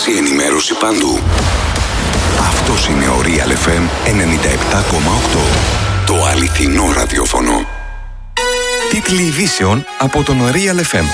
Άμεση ενημέρωση παντού. Αυτός είναι ο Real FM 97,8. Το αληθινό ραδιόφωνο. Τίτλοι ειδήσεων από τον Real FM.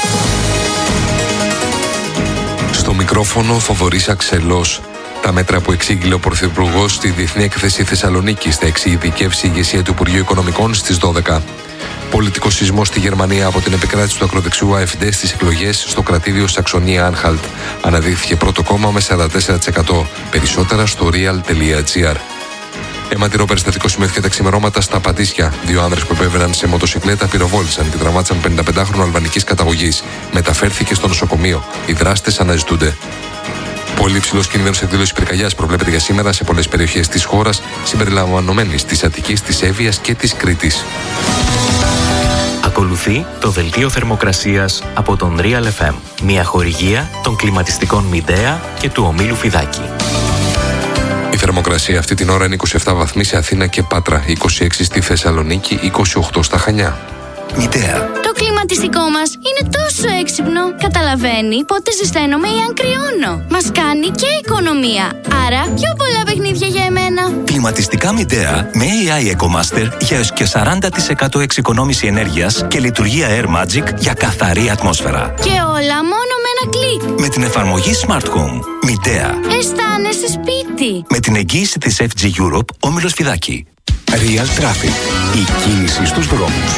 Στο μικρόφωνο Θοδωρής Αξελός. Τα μέτρα που εξήγηλε ο Πρωθυπουργός στη Διεθνή Έκθεση Θεσσαλονίκης θα εξειδικεύσει η ηγεσία του Υπουργείου Οικονομικών στις 12. Πολιτικός σεισμός στη Γερμανία από την επικράτηση του ακροδεξιού AfD στις εκλογές στο κρατήδιο Σαξονία-Άνχαλτ. Αναδείχθηκε πρώτο κόμμα με 44%. Περισσότερα στο real.gr. Αιματηρό περιστατικό σημειώθηκε τα ξημερώματα στα Πατήσια. Δύο άνδρες που επέβαιναν σε μοτοσικλέτα πυροβόλησαν και τραυμάτισαν 55χρονο αλβανικής καταγωγής. Μεταφέρθηκε στο νοσοκομείο. Οι δράστες αναζητούνται. Πολύ υψηλός κίνδυνος εκδήλωσης πυρκαγιάς προβλέπεται για σήμερα σε πολλές περιοχές της χώρας, συμπεριλαμβανομένης της Αττικής, της Εύβοιας και της Κρήτης. Ακολουθεί το δελτίο θερμοκρασίας από τον Real FM. Μια χορηγία των κλιματιστικών Μηντέα και του ομίλου Φιδάκη. Η θερμοκρασία αυτή την ώρα είναι 27 βαθμοί σε Αθήνα και Πάτρα, 26 στη Θεσσαλονίκη, 28 στα Χανιά. Μητέα. Το κλιματιστικό μας είναι τόσο έξυπνο. Καταλαβαίνει πότε ζεσταίνομαι ή αν κρυώνω. Μας κάνει και οικονομία. Άρα πιο πολλά παιχνίδια για εμένα. Κλιματιστικά Μητέα με AI EcoMaster για έως και 40% εξοικονόμηση ενέργειας και λειτουργία Air Magic για καθαρή ατμόσφαιρα. Και όλα μόνο με ένα κλικ. Με την εφαρμογή Smart Home. Μητέα. Αισθάνεσαι σπίτι. Με την εγγύηση της FG Europe, όμιλος Φιδάκη. Real Traffic. Η κίνηση στους δρόμους.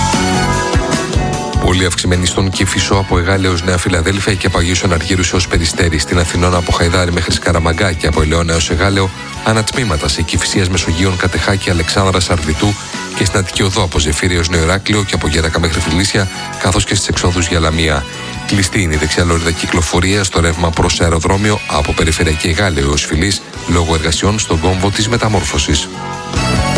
Πολύ αυξημένη στον Κηφισό από Εγάλεω έως Νέα Φιλαδέλφια και από Αγίου Αναργύρου έως Περιστέρη. Στην Αθηνών από Χαϊδάρη μέχρι Σκαραμαγκά και από Ελαιώνα έως Εγάλεω. Ανατμήματα σε Κηφισίας Μεσογείων, Κατεχάκη, Αλεξάνδρας, Αρδιτού και στην Αττική Οδό από Ζεφύρι έως Νεοηράκλειο και από Γέρακα μέχρι Φιλίσια, καθώς και στις εξόδους για Λαμία. Κλειστή είναι η δεξιά λωρίδα κυκλοφορία στο ρεύμα προς αεροδρόμιο από Περιφερειακή Εγάλεω έως Φιλής λόγω εργασιών στον κόμβο της μεταμόρφωσης.